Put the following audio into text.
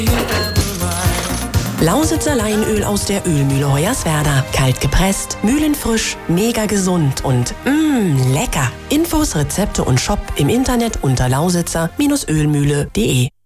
Lausitzer Leinöl aus der Ölmühle Hoyerswerda. Kalt gepresst, mühlenfrisch, mega gesund und lecker. Infos, Rezepte und Shop im Internet unter lausitzer-ölmühle.de.